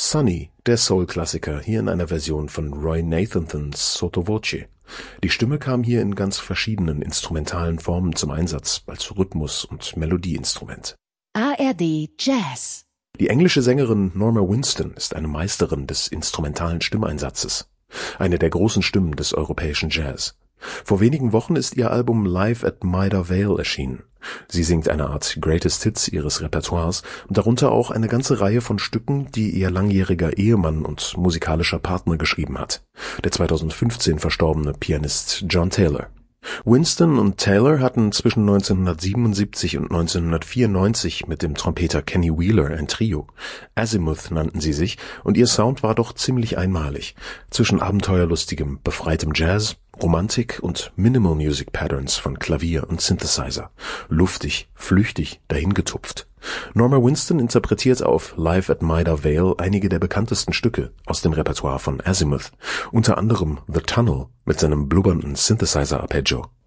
Sunny, der Soul-Klassiker, hier in einer Version von Roy Nathanathons Sotto Voce. Die Stimme kam hier in ganz verschiedenen instrumentalen Formen zum Einsatz, als Rhythmus- und Melodieinstrument. ARD Jazz. Die englische Sängerin Norma Winston ist eine Meisterin des instrumentalen Stimmeinsatzes. Eine der großen Stimmen des europäischen Jazz. Vor wenigen Wochen ist ihr Album Live at Maida Vale erschienen. Sie singt eine Art Greatest Hits ihres Repertoires und darunter auch eine ganze Reihe von Stücken, die ihr langjähriger Ehemann und musikalischer Partner geschrieben hat, der 2015 verstorbene Pianist John Taylor. Winston und Taylor hatten zwischen 1977 und 1994 mit dem Trompeter Kenny Wheeler ein Trio. Azimuth nannten sie sich und ihr Sound war doch ziemlich einmalig. Zwischen abenteuerlustigem, befreitem Jazz, Romantik und Minimal Music Patterns von Klavier und Synthesizer. Luftig, flüchtig, dahingetupft. Norma Winston interpretiert auf Live at Maida Vale einige der bekanntesten Stücke aus dem Repertoire von Azimuth, unter anderem The Tunnel mit seinem blubbernden Synthesizer-Arpeggio.